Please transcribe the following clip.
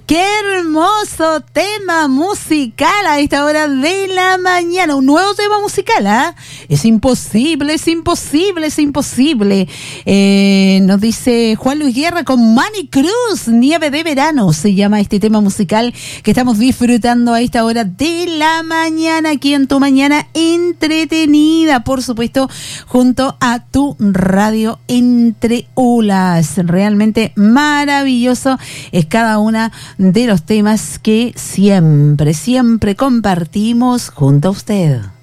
Qué hermoso tema musical a esta hora de la mañana. Un nuevo tema musical, ¿ah? Es imposible. Nos dice Juan Luis Guerra con Manny Cruz, Nieve de Verano. Se llama este tema musical que estamos disfrutando a esta hora de la mañana, aquí en Tu Mañana Entretenida, por supuesto, junto a tu radio Entre Olas. Realmente maravilloso es cada una de los temas que siempre compartimos junto a usted.